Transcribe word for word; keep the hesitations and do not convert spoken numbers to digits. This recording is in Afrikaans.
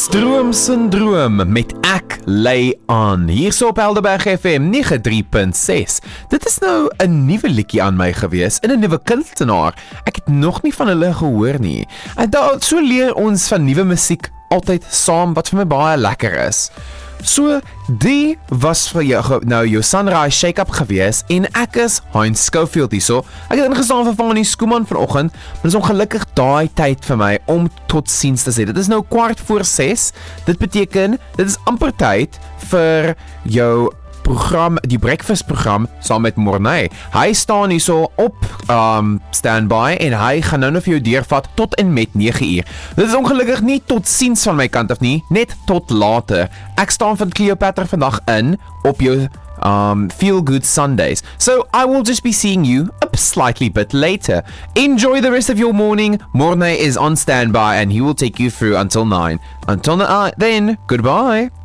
Stroomsyndroom met ek lei aan. Hierso op Helderberg F M nege drie punt ses. Dit is nou 'n nuwe liedjie aan my gewees, in 'n nuwe kunstenaar. Ek het nog nie van hulle gehoor nie. En daar so leer ons van nuwe musiek altyd saam, wat vir my baie lekker is. So, die was vir jou nou jou Sunrise Shake-up gewees en ek is Heinz Schofield hierso. Ek het ingestaan vir Fanie Skooman vanoggend, maar dit is ongelukkig daai tyd vir my om tot ziens te sê. Dit is nou kwart voor ses. Dit beteken, dit is amper tyd vir jou program, die breakfast program saam met Morney. Hy staan hier so op um, standby en hy gaan nou nog vir jou deurvat tot en met nege uur. Dit is ongelukkig nie tot ziens van my kant af nie, net tot later. Ek staan van Cleopatra vandag in op jou um, Feel Good Sundays. So I will just be seeing you a slightly bit later. Enjoy the rest of your morning. Morney is on standby and he will take you through until nine. Until uh, then, goodbye.